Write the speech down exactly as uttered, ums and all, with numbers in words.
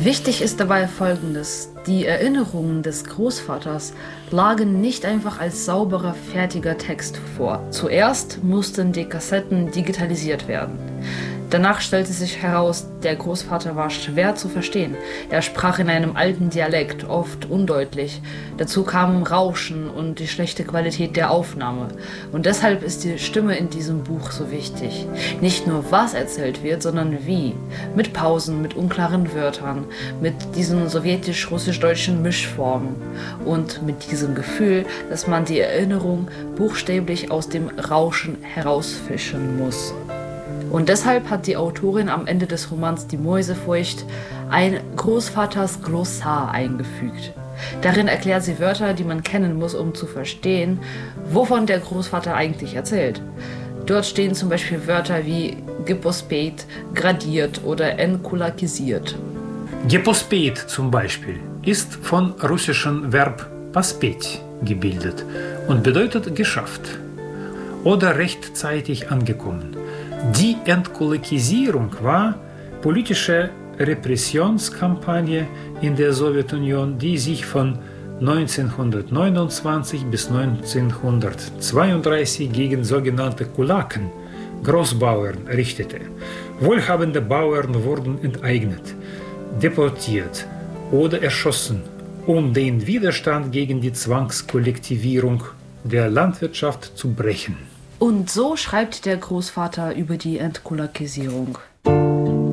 Wichtig ist dabei Folgendes: Die Erinnerungen des Großvaters lagen nicht einfach als sauberer, fertiger Text vor. Zuerst mussten die Kassetten digitalisiert werden. Danach stellte sich heraus, der Großvater war schwer zu verstehen. Er sprach in einem alten Dialekt, oft undeutlich. Dazu kamen Rauschen und die schlechte Qualität der Aufnahme. Und deshalb ist die Stimme in diesem Buch so wichtig. Nicht nur was erzählt wird, sondern wie. Mit Pausen, mit unklaren Wörtern, mit diesen sowjetisch-russisch-deutschen Mischformen und mit diesem Gefühl, dass man die Erinnerung buchstäblich aus dem Rauschen herausfischen muss. Und deshalb hat die Autorin am Ende des Romans Die Mäusefurcht ein Großvaters Glossar eingefügt. Darin erklärt sie Wörter, die man kennen muss, um zu verstehen, wovon der Großvater eigentlich erzählt. Dort stehen zum Beispiel Wörter wie gepospeit, gradiert oder enkulakisiert. Gepospeit zum Beispiel ist von russischen Verb paspet gebildet und bedeutet geschafft oder rechtzeitig angekommen. Die Entkulakisierung war politische Repressionskampagne in der Sowjetunion, die sich von neunzehnhundertneunundzwanzig bis neunzehnhundertzweiunddreißig gegen sogenannte Kulaken, Großbauern, richtete. Wohlhabende Bauern wurden enteignet, deportiert oder erschossen, um den Widerstand gegen die Zwangskollektivierung der Landwirtschaft zu brechen. Und so schreibt der Großvater über die Entkulakisierung.